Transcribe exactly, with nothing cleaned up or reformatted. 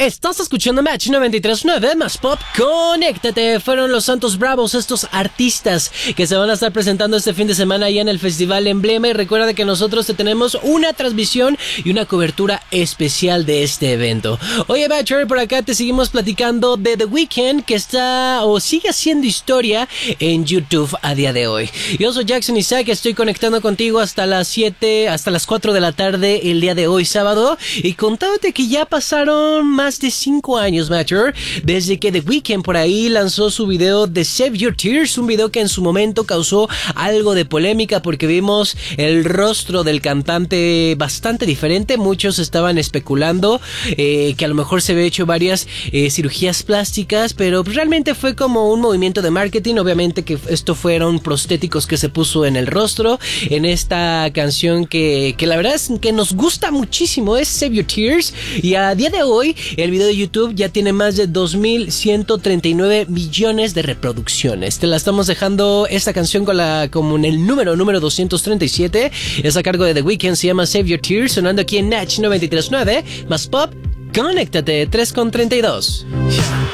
Estás escuchando Match noventa y tres punto nueve más Pop. Conéctate. Fueron los Santos Bravos, estos artistas que se van a estar presentando este fin de semana allá en el Festival Emblema. Y recuerda que nosotros te tenemos una transmisión y una cobertura especial de este evento. Oye, Batcher, por acá te seguimos platicando de The Weeknd, que está o sigue haciendo historia en YouTube a día de hoy. Yo soy Jackson Isaac, estoy conectando contigo hasta las siete, hasta las cuatro de la tarde el día de hoy, sábado. Y contándote que ya pasaron más de cinco años, Matcher, desde que The Weeknd por ahí lanzó su video de Save Your Tears, un video que en su momento causó algo de polémica porque vimos el rostro del cantante bastante diferente. Muchos estaban especulando eh, que a lo mejor se había hecho varias eh, cirugías plásticas, pero realmente fue como un movimiento de marketing. Obviamente que esto fueron prostéticos que se puso en el rostro en esta canción que, que la verdad es que nos gusta muchísimo, es Save Your Tears, y a día de hoy el video de YouTube ya tiene más de dos mil ciento treinta y nueve millones de reproducciones. Te la estamos dejando esta canción con la, como en el número, número doscientos treinta y siete. Es a cargo de The Weeknd, se llama Save Your Tears, sonando aquí en Natch noventa y tres punto nueve, más Pop. Conéctate, tres con treinta y dos.